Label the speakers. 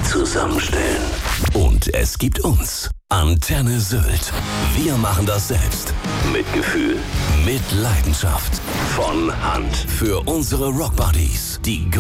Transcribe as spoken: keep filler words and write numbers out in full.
Speaker 1: zusammenstellen. Und es gibt uns. Antenne Sylt. Wir machen das selbst. Mit Gefühl, mit Leidenschaft. Von Hand. Für unsere Rockbuddies. Die